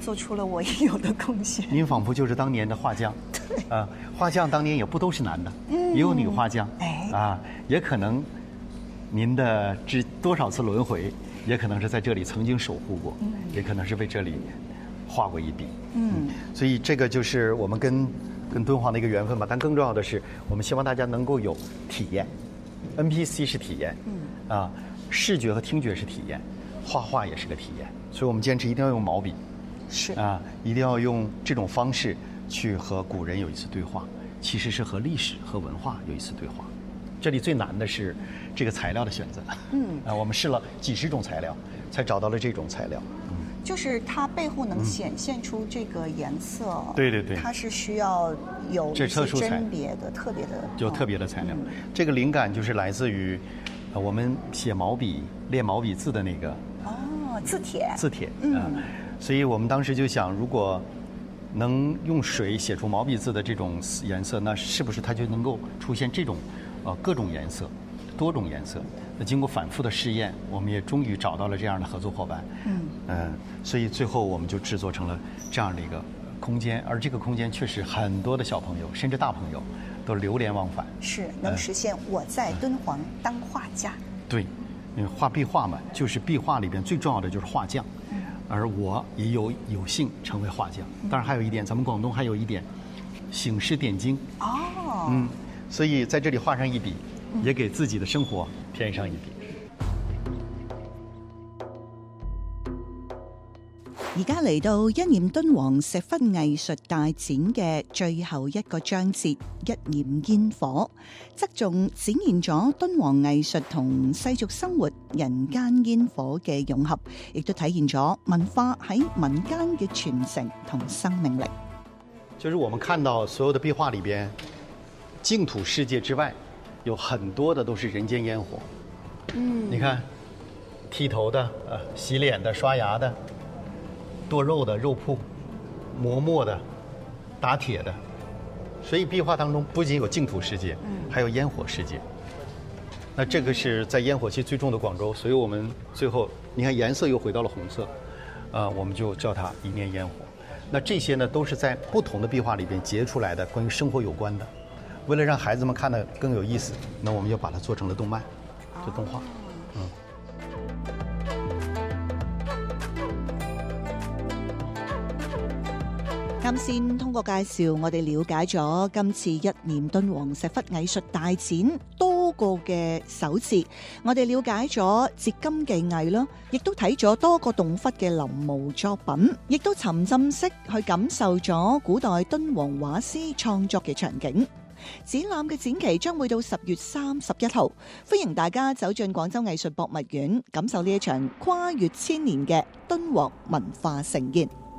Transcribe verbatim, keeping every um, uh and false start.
做出了我应有的贡献。 您仿佛就是当年的画匠，对啊，画匠当年也不都是男的，嗯、也有女画匠，哎啊，也可能您的这多少次轮回，也可能是在这里曾经守护过，嗯、也可能是为这里画过一笔，嗯，嗯所以这个就是我们跟跟敦煌的一个缘分吧。但更重要的是，我们希望大家能够有体验 ，N P C 是体验，嗯啊，视觉和听觉是体验，画画也是个体验。所以我们坚持一定要用毛笔， 是啊，一定要用这种方式去和古人有一次对话，其实是和历史和文化有一次对话。这里最难的是这个材料的选择，嗯啊，我们试了几十种材料，才找到了这种材料。 就是它背后能显现出这个颜色， 嗯、对对对， 它是需要有一些甄别的、特别的， 有特别的材料。嗯、这个灵感就是来自于，呃，我们写毛笔、练毛笔字的那个哦，字帖， 字帖，嗯、呃，所以我们当时就想，如果能用水写出毛笔字的这种颜色，那是不是它就能够出现这种，呃，各种颜色，多种颜色？那经过反复的试验，我们也终于找到了这样的合作伙伴。嗯嗯、呃，所以最后我们就制作成了这样的一个空间，而这个空间确实很多的小朋友甚至大朋友都流连忘返。 是能实现我在敦煌当画家。 呃、对，因为画壁画嘛，就是壁画里边最重要的就是画匠，嗯、而我也有有幸成为画匠。当然还有一点，咱们广东还有一点醒狮点睛。哦，嗯，所以在这里画上一筆，也給自己的生活添上一筆。 而家嚟到一念敦煌石窟藝術大展嘅最後一個章節，一念煙火，側重展現咗敦煌藝術同世俗生活人間煙火嘅融合，亦都體現咗文化喺民間嘅傳承同生命力。 就是我們看到所有的壁畫裏邊，淨土世界之外，有很多的都是人間煙火。嗯，你看，剃頭的、呃，洗臉的、刷牙的。剁肉的肉鋪，磨墨的，打鐵的，所以壁畫當中不僅有淨土世界，還有煙火世界。那這個是在煙火氣最重的廣州，所以我們最後你看顏色又回到了紅色，呃，我們就叫它一念煙火。那這些呢都是在不同的壁畫裏邊結出來的關於生活有關的。為了讓孩子們看得更有意思，那我們就把它做成了動漫，就動畫。嗯。 啱先通過介紹，我哋了解咗今次一念敦煌石窟藝術大展多個嘅手字，我哋了解咗折金技藝啦，亦都睇咗多個洞窟嘅臨摹作品，亦都沉浸式去感受咗古代敦煌畫師創作嘅場景。展覽嘅展期將會到十月三十一號，歡迎大家走進廣州藝術博物院，感受呢一場跨越千年嘅敦煌文化盛宴。